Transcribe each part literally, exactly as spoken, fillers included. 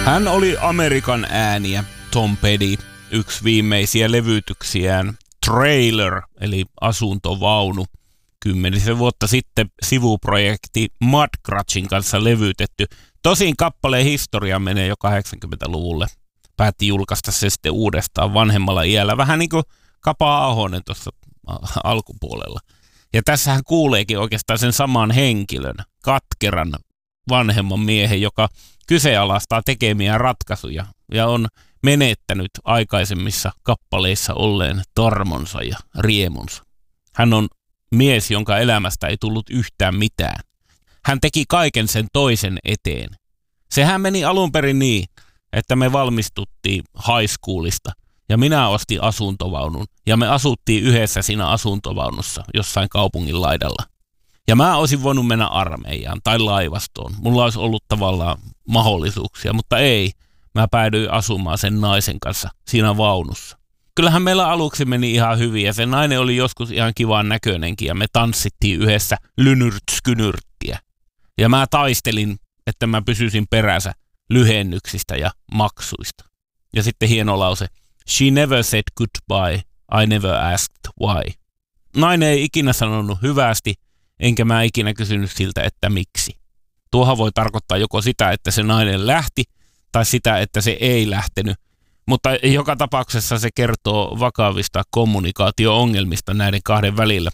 Hän oli Amerikan ääniä, Tom Petty. Yksi viimeisiä levytyksiään, Trailer, eli asuntovaunu. Kymmenisen vuotta sitten sivuprojekti Mudcrutchin kanssa levytetty. Tosin kappaleen historia menee jo kahdeksankymmentäluvulle. Päätti julkaista se sitten uudestaan vanhemmalla iällä. Vähän niin kuin Kapa Ahonen tuossa alkupuolella. Ja tässähän kuuleekin oikeastaan sen saman henkilön, katkeran vanhemman miehen, joka kyseenalaistaa tekemiä ratkaisuja ja on menettänyt aikaisemmissa kappaleissa olleen tarmonsa ja riemunsa. Hän on mies, jonka elämästä ei tullut yhtään mitään. Hän teki kaiken sen toisen eteen. Sehän meni alun perin niin, että me valmistuttiin high schoolista ja minä ostin asuntovaunun ja me asuttiin yhdessä siinä asuntovaunussa jossain kaupungin laidalla. Ja mä olisin voinut mennä armeijaan tai laivastoon. Mulla olisi ollut tavallaan mahdollisuuksia, mutta ei. Mä päädyin asumaan sen naisen kanssa siinä vaunussa. Kyllähän meillä aluksi meni ihan hyvin ja se nainen oli joskus ihan kivan näköinenkin ja me tanssittiin yhdessä lynyrtskynyrttiä. Ja mä taistelin, että mä pysyisin perässä lyhennyksistä ja maksuista. Ja sitten hieno lause. She never said goodbye, I never asked why. Nainen ei ikinä sanonut hyvästi, enkä mä ikinä kysynyt siltä, että miksi. Tuohan voi tarkoittaa joko sitä, että se nainen lähti, tai sitä, että se ei lähtenyt. Mutta joka tapauksessa se kertoo vakavista kommunikaatio-ongelmista näiden kahden välillä.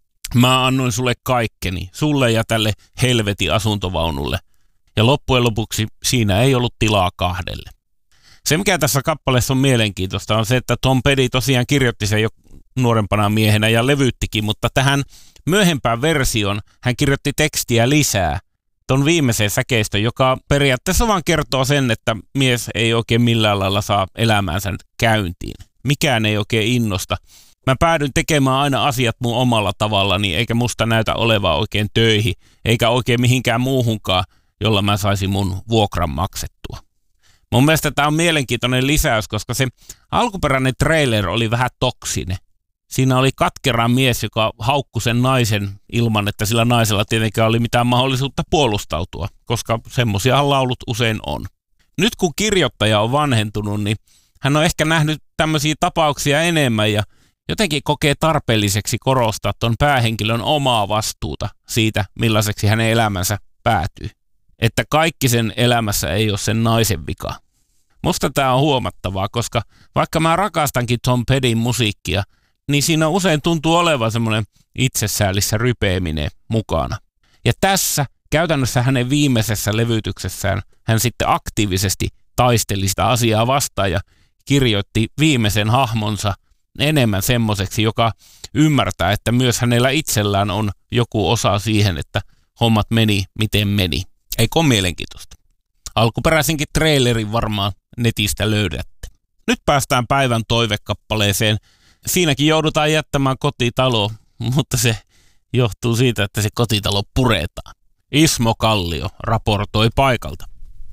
Mä annoin sulle kaikkeni, sulle ja tälle helvetin asuntovaunulle. Ja loppujen lopuksi siinä ei ollut tilaa kahdelle. Se, mikä tässä kappaleessa on mielenkiintoista, on se, että Tom Petty tosiaan kirjoitti sen jo nuorempana miehenä ja levyttikin, mutta tähän myöhempään versioon hän kirjoitti tekstiä lisää ton viimeiseen säkeistön, joka periaatteessa vaan kertoo sen, että mies ei oikein millään lailla saa elämäänsä käyntiin. Mikään ei oikein innosta. Mä päädyin tekemään aina asiat mun omalla tavallani, eikä musta näytä olevaa oikein töihin, eikä oikein mihinkään muuhunkaan, jolla mä saisin mun vuokran maksettua. Mun mielestä tää on mielenkiintoinen lisäys, koska se alkuperäinen trailer oli vähän toksinen. Siinä oli katkera mies, joka haukkui sen naisen ilman, että sillä naisella tietenkään oli mitään mahdollisuutta puolustautua, koska semmosiahan laulut usein on. Nyt kun kirjoittaja on vanhentunut, niin hän on ehkä nähnyt tämmöisiä tapauksia enemmän ja jotenkin kokee tarpeelliseksi korostaa ton päähenkilön omaa vastuuta siitä, millaiseksi hänen elämänsä päätyy. Että kaikki sen elämässä ei ole sen naisen vika. Musta tää on huomattavaa, koska vaikka mä rakastankin Tom Pettyn musiikkia, niin siinä usein tuntuu olevan semmoinen itsesäälissä rypeeminen mukana. Ja tässä käytännössä hänen viimeisessä levytyksessään hän sitten aktiivisesti taisteli sitä asiaa vastaan ja kirjoitti viimeisen hahmonsa enemmän semmoiseksi, joka ymmärtää, että myös hänellä itsellään on joku osa siihen, että hommat meni miten meni. Eikö ole mielenkiintoista? Alkuperäisenkin trailerin varmaan netistä löydätte. Nyt päästään päivän toivekappaleeseen. Siinäkin joudutaan jättämään kotitalo, mutta se johtuu siitä, että se kotitalo puretaan. Ismo Kallio raportoi paikalta.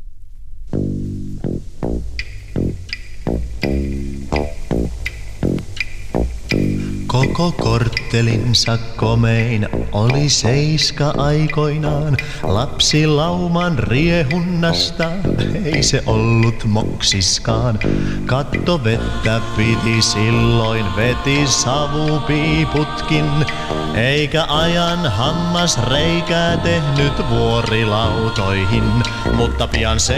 Koko korttelinsa komein oli seiska aikoinaan. Lapsi lauman riehunnasta, ei se ollut moksiskaan. Katto vettä piti silloin, veti savupiiputkin. Eikä ajan hammas reikää tehnyt vuorilautoihin. Mutta pian se